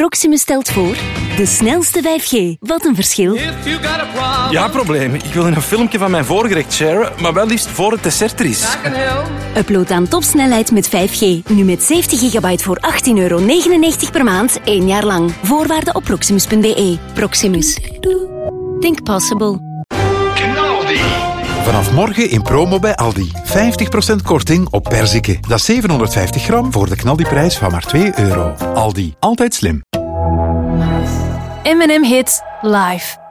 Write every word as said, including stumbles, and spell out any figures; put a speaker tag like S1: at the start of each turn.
S1: Proximus stelt voor de snelste vijf G. Wat een verschil.
S2: Ja, probleem. Ik wil een filmpje van mijn voorgerecht sharen, maar wel liefst voor het dessert er is.
S1: Upload aan topsnelheid met vijf G. Nu met zeventig gigabyte voor achttien euro negenennegentig per maand, één jaar lang. Voorwaarden op proximus punt b e. Proximus. Think possible.
S3: Vanaf morgen in promo bij Aldi. vijftig procent korting op perziken. Dat is zevenhonderdvijftig gram voor de knaldiprijs van maar twee euro. Aldi. Altijd slim.
S4: M en M Hits live.